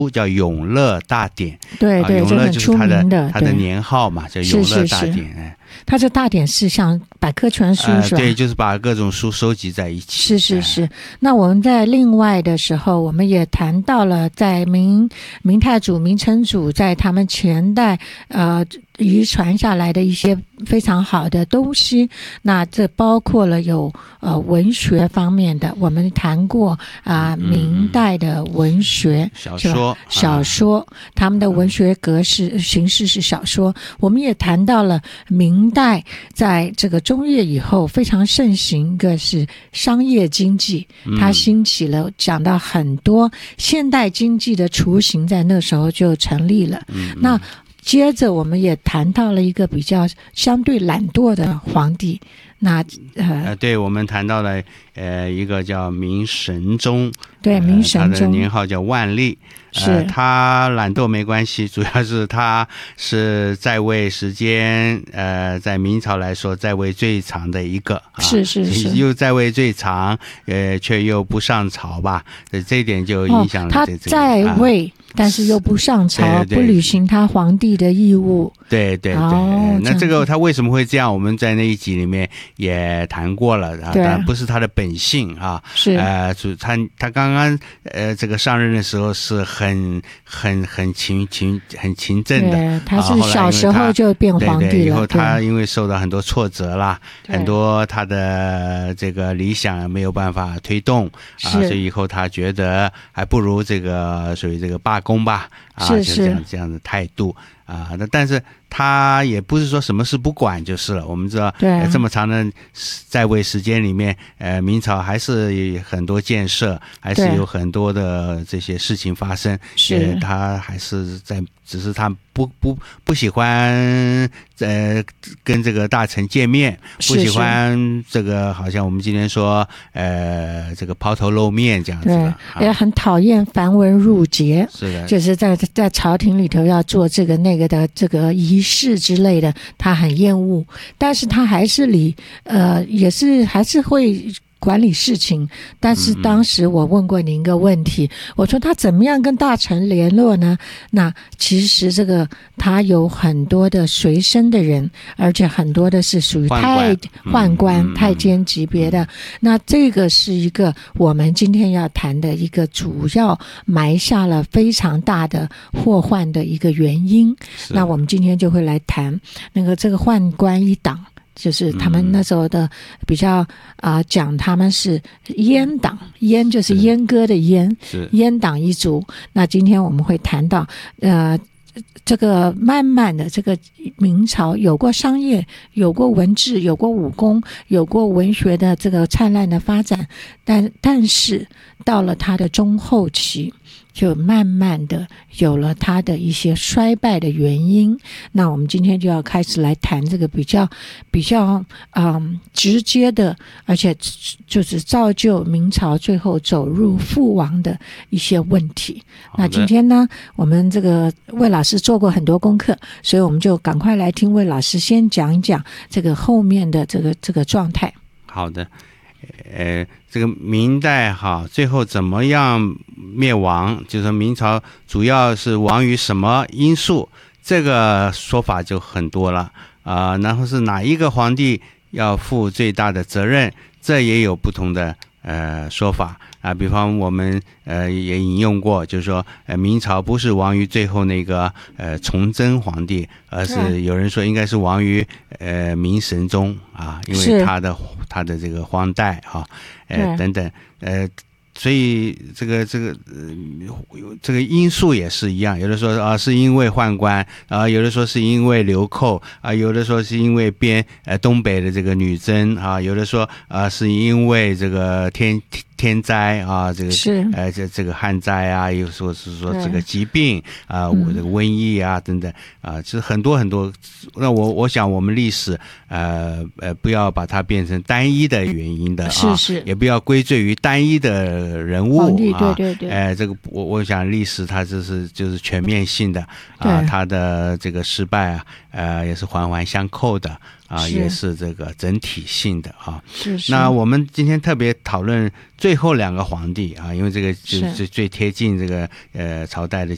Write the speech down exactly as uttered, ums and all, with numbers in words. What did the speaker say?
叫永乐大典， 对对， 啊、永乐就是他的的他的年号嘛，叫永乐大典。 是是是哎，他这大典是像百科全书、呃、是吧？ 对，就是把各种书收集在一起。 是是是。那我们在另外的时候，我们也谈到了在明明太祖、明成祖在他们前代呃遗传下来的一些非常好的东西。那这包括了有呃文学方面的，我们谈过啊、呃、明代的文学、 嗯、小说小说，他们的文学格式形式是小说。我们也谈到了明代在这个中叶以后非常盛行一个是商业经济，它兴起了，讲到很多现代经济的雏形在那时候就成立了。 嗯、 那接着我们也谈到了一个比较相对懒惰的皇帝，那呃, 呃，对，我们谈到了呃一个叫明神宗， 对，明神宗、呃、 他的年号叫万历。 是、 呃、他懒惰没关系，主要是他是在位时间呃在明朝来说在位最长的一个、啊、 是是是， 又在位最长呃却又不上朝吧，这一点就影响了、 哦、 这他在位、啊但是又不上朝，对对对，不履行他皇帝的义务。 对对对、哦、那这个他为什么会这样，我们在那一集里面也谈过了啊，当然不是他的本性啊， 是呃他他刚刚呃这个上任的时候是很很很勤勤很勤政的， 对，他是小时候就变皇帝了， 对对，以后他因为受到很多挫折啦，很多他的这个理想没有办法推动啊，所以以后他觉得还不如这个属于这个罢工吧，啊， 是是就这样这样的态度啊。那但是他也不是说什么事不管就是了。我们知道， 对、 呃，这么长的在位时间里面，呃，明朝还是有很多建设，还是有很多的这些事情发生。 是、 呃，他还是在，只是他不不不喜欢呃跟这个大臣见面，不喜欢这个，好像我们今天说呃这个抛头露面这样子的， 对，也很讨厌繁文缛节， 是的， 就是在在朝廷里头要做这个那个的这个仪式之类的，他很厌恶，但是他还是理呃也是还是会管理事情。但是当时我问过您一个问题，我说他怎么样跟大臣联络呢？那其实这个他有很多的随身的人，而且很多的是属于太宦官、太监级别的。那这个是一个我们今天要谈的一个主要埋下了非常大的祸患的一个原因。那我们今天就会来谈那个这个宦官一党，就是他们那时候的比较啊、呃，讲他们是阉党，阉就是阉割的阉，阉党一族。那今天我们会谈到呃，这个慢慢的这个明朝有过商业，有过文治，有过武功，有过文学的这个灿烂的发展，但但是到了他的中后期，就慢慢的有了它的一些衰败的原因。那我们今天就要开始来谈这个比较比较嗯直接的，而且就是造就明朝最后走入覆亡的一些问题。那今天呢，我们这个魏老师做过很多功课，所以我们就赶快来听魏老师先讲一讲这个后面的这个这个状态。 好的。呃，这个明代哈，最后怎么样灭亡？就是说明朝主要是亡于什么因素？这个说法就很多了啊、呃。然后是哪一个皇帝要负最大的责任？这也有不同的呃说法啊。比方我们呃也引用过，就是说呃明朝不是亡于最后那个呃崇祯皇帝，而是有人说应该是亡于呃明神宗啊，因为他的他的这个荒怠啊，呃等等呃。所以这个这个呃这个因素也是一样，有的说啊是因为宦官啊，有的说是因为流寇啊，有的说是因为边呃东北的这个女真啊，有的说啊是因为这个天天灾啊，这个是呃这这个旱灾啊，又说是说这个疾病啊，我、嗯、这个瘟疫啊等等啊，其实很多很多。那我我想我们历史呃呃不要把它变成单一的原因的啊， 是是， 也不要归罪于单一的人物啊， 对对对， 哎、呃，这个我我想历史它就是就是全面性的啊，它的这个失败啊，呃，也是环环相扣的啊，也是这个整体性的啊。 是是。 那我们今天特别讨论最后两个皇帝啊，因为这个就是最贴近这个呃朝代的